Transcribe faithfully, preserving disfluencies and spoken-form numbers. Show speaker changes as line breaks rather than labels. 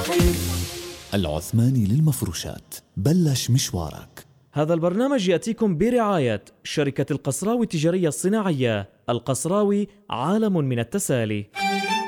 العثماني للمفروشات، بلش مشوارك.
هذا البرنامج يأتيكم برعاية شركة القصراوي التجارية الصناعية. القصراوي، عالم من التسالي.